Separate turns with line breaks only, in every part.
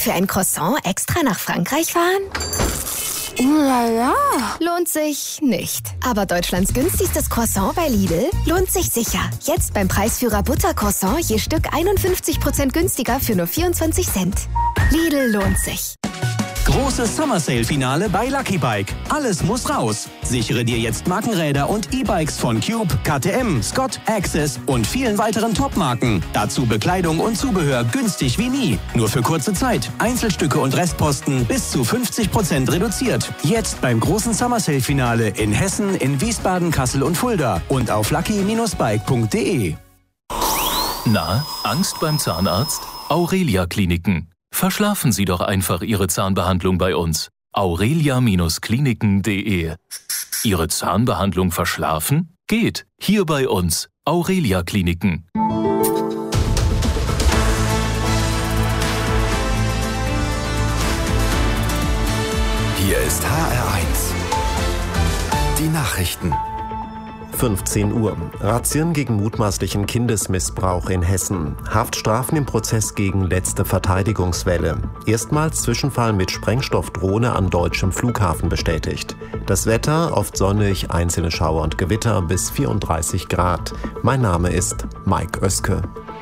Für ein Croissant extra nach Frankreich fahren?
Lala.
Lohnt sich nicht. Aber Deutschlands günstigstes Croissant bei Lidl lohnt sich sicher. Jetzt beim Preisführer Buttercroissant je Stück 51% günstiger für nur 24 Cent. Lidl lohnt sich.
Großes Summer Sale Finale bei Lucky Bike. Alles muss raus. Sichere dir jetzt Markenräder und E-Bikes von Cube, KTM, Scott, Access und vielen weiteren Top-Marken. Dazu Bekleidung und Zubehör günstig wie nie. Nur für kurze Zeit. Einzelstücke und Restposten bis zu 50% reduziert. Jetzt beim großen Summer Sale Finale in Hessen, in Wiesbaden, Kassel und Fulda und auf lucky-bike.de.
Na, Angst beim Zahnarzt? Aurelia Kliniken. Verschlafen Sie doch einfach Ihre Zahnbehandlung bei uns. aurelia-kliniken.de. Ihre Zahnbehandlung verschlafen? Geht. Hier bei uns. Aurelia Kliniken.
Hier ist HR1. Die Nachrichten.
15 Uhr. Razzien gegen mutmaßlichen Kindesmissbrauch in Hessen. Haftstrafen im Prozess gegen letzte Verteidigungswelle. Erstmals Zwischenfall mit Sprengstoffdrohne an deutschem Flughafen bestätigt. Das Wetter oft sonnig, einzelne Schauer und Gewitter bis 34 Grad. Mein Name ist Mike Oeske.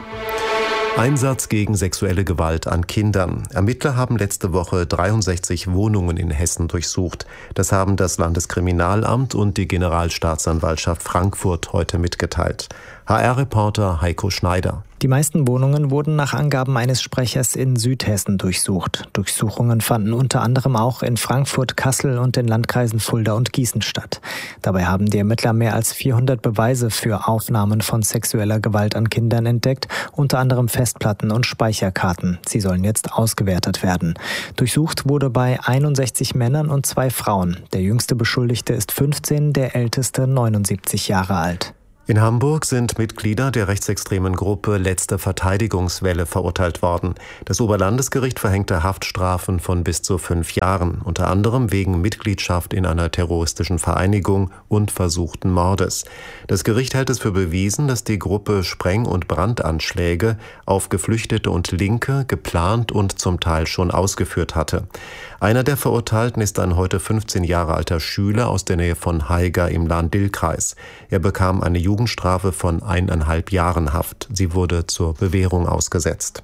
Einsatz gegen sexuelle Gewalt an Kindern. Ermittler haben letzte Woche 63 Wohnungen in Hessen durchsucht. Das haben das Landeskriminalamt und die Generalstaatsanwaltschaft Frankfurt heute mitgeteilt. HR-Reporter Heiko Schneider.
Die meisten Wohnungen wurden nach Angaben eines Sprechers in Südhessen durchsucht. Durchsuchungen fanden unter anderem auch in Frankfurt, Kassel und den Landkreisen Fulda und Gießen statt. Dabei haben die Ermittler mehr als 400 Beweise für Aufnahmen von sexueller Gewalt an Kindern entdeckt, unter anderem Festplatten und Speicherkarten. Sie sollen jetzt ausgewertet werden. Durchsucht wurde bei 61 Männern und 2 Frauen. Der jüngste Beschuldigte ist 15, der älteste 79 Jahre alt.
In Hamburg sind Mitglieder der rechtsextremen Gruppe Letzte Verteidigungswelle verurteilt worden. Das Oberlandesgericht verhängte Haftstrafen von bis zu 5 Jahren, unter anderem wegen Mitgliedschaft in einer terroristischen Vereinigung und versuchten Mordes. Das Gericht hält es für bewiesen, dass die Gruppe Spreng- und Brandanschläge auf Geflüchtete und Linke geplant und zum Teil schon ausgeführt hatte. Einer der Verurteilten ist ein heute 15 Jahre alter Schüler aus der Nähe von Haiger im Lahn-Dill-Kreis. Er bekam eine Jugendstrafe von 1,5 Jahren Haft. Sie wurde zur Bewährung ausgesetzt.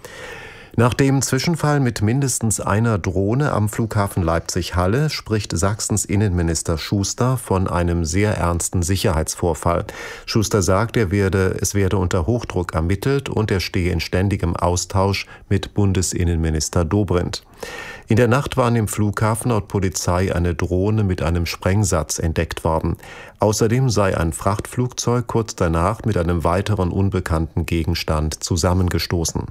Nach dem Zwischenfall mit mindestens einer Drohne am Flughafen Leipzig-Halle spricht Sachsens Innenminister Schuster von einem sehr ernsten Sicherheitsvorfall. Schuster sagt, es werde unter Hochdruck ermittelt und er stehe in ständigem Austausch mit Bundesinnenminister Dobrindt. In der Nacht war an dem Flughafen laut Polizei eine Drohne mit einem Sprengsatz entdeckt worden. Außerdem sei ein Frachtflugzeug kurz danach mit einem weiteren unbekannten Gegenstand zusammengestoßen.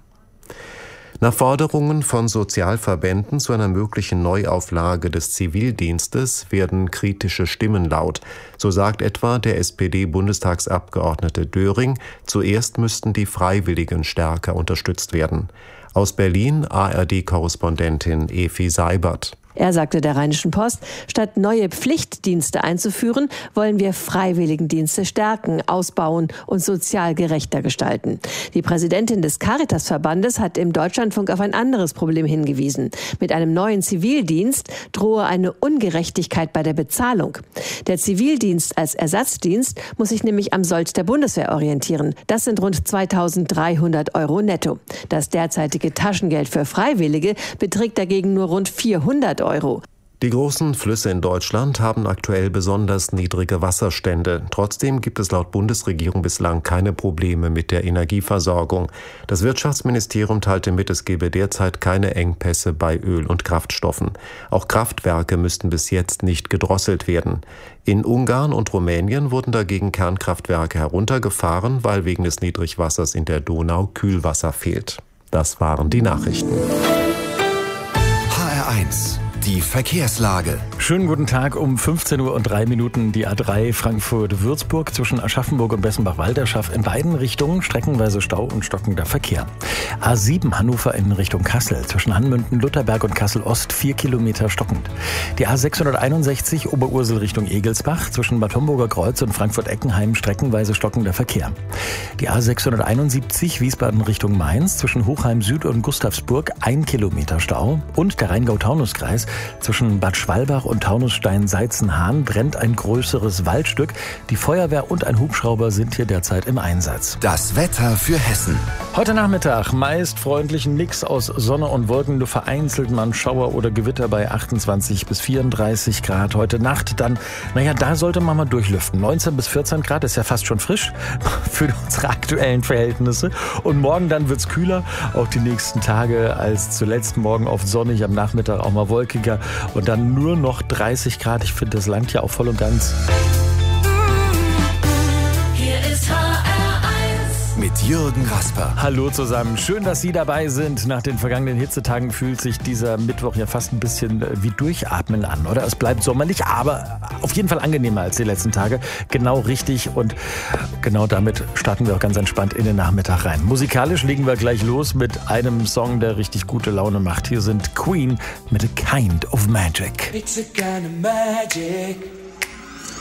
Nach Forderungen von Sozialverbänden zu einer möglichen Neuauflage des Zivildienstes werden kritische Stimmen laut. So sagt etwa der SPD-Bundestagsabgeordnete Döring, zuerst müssten die Freiwilligen stärker unterstützt werden. Aus Berlin ARD-Korrespondentin Efi Seibert.
Er sagte der Rheinischen Post, statt neue Pflichtdienste einzuführen, wollen wir Freiwilligendienste stärken, ausbauen und sozial gerechter gestalten. Die Präsidentin des Caritas-Verbandes hat im Deutschlandfunk auf ein anderes Problem hingewiesen. Mit einem neuen Zivildienst drohe eine Ungerechtigkeit bei der Bezahlung. Der Zivildienst als Ersatzdienst muss sich nämlich am Sold der Bundeswehr orientieren. Das sind rund 2.300 € netto. Das derzeitige Taschengeld für Freiwillige beträgt dagegen nur rund 400 €.
Die großen Flüsse in Deutschland haben aktuell besonders niedrige Wasserstände. Trotzdem gibt es laut Bundesregierung bislang keine Probleme mit der Energieversorgung. Das Wirtschaftsministerium teilte mit, es gebe derzeit keine Engpässe bei Öl- und Kraftstoffen. Auch Kraftwerke müssten bis jetzt nicht gedrosselt werden. In Ungarn und Rumänien wurden dagegen Kernkraftwerke heruntergefahren, weil wegen des Niedrigwassers in der Donau Kühlwasser fehlt. Das waren die Nachrichten.
HR1 Die Verkehrslage.
Schönen guten Tag, um 15:03 Uhr die A3 Frankfurt-Würzburg zwischen Aschaffenburg und Bessenbach-Walderschaff in beiden Richtungen streckenweise Stau und stockender Verkehr. A7 Hannover in Richtung Kassel zwischen Hanmünden, Lutherberg und Kassel-Ost 4 Kilometer stockend. Die A661 Oberursel Richtung Egelsbach zwischen Bad Homburger Kreuz und Frankfurt-Eckenheim streckenweise stockender Verkehr. Die A671 Wiesbaden Richtung Mainz zwischen Hochheim Süd und Gustavsburg 1 Kilometer Stau und der Rheingau-Taunus-Kreis zwischen Bad Schwalbach und Taunusstein-Seizenhahn brennt ein größeres Waldstück. Die Feuerwehr und ein Hubschrauber sind hier derzeit im Einsatz.
Das Wetter für Hessen.
Heute Nachmittag meist freundlichen Mix aus Sonne und Wolken, nur vereinzelt mal Schauer oder Gewitter bei 28 bis 34 Grad. Heute Nacht dann, da sollte man mal durchlüften. 19 bis 14 Grad ist ja fast schon frisch für unsere aktuellen Verhältnisse. Und morgen dann wird's kühler, auch die nächsten Tage als zuletzt. Morgen oft sonnig, am Nachmittag auch mal wolkiger und dann nur noch 30 Grad. Ich finde, das langt ja auch voll und ganz.
Hier ist HR1
mit Jürgen Rasper.
Hallo zusammen, schön, dass Sie dabei sind. Nach den vergangenen Hitzetagen fühlt sich dieser Mittwoch ja fast ein bisschen wie Durchatmen an, oder? Es bleibt sommerlich, aber auf jeden Fall angenehmer als die letzten Tage. Genau richtig und genau damit starten wir auch ganz entspannt in den Nachmittag rein. Musikalisch legen wir gleich los mit einem Song, der richtig gute Laune macht. Hier sind Queen mit A Kind of Magic.
It's a kind of magic.